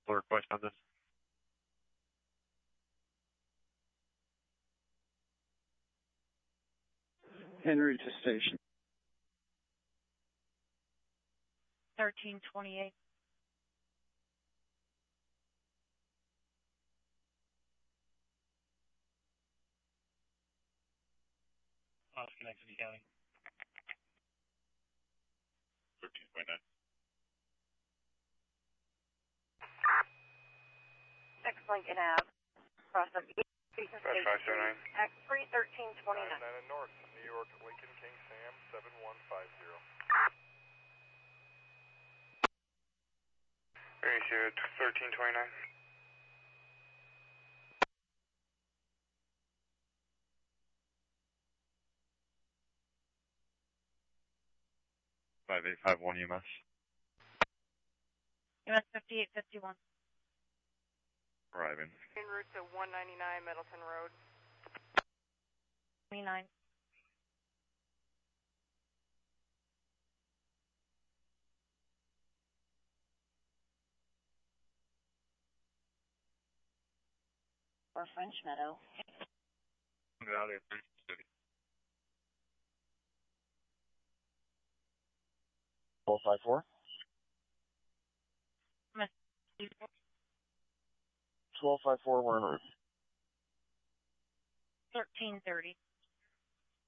cancel request on this. Henry to station. 1328. Schenectady County. 13.9. Lincoln Ave. Cross of East Station. X3 1329. 99 North, New York, Lincoln, King Sam, 7150. Ratio 1329. Five eight five one EMS. EMS 5851. Arriving. En route to 199 Middleton Road. 29. Or French Meadow. Valley of French City. 1254. 1254, we're en route. 1330.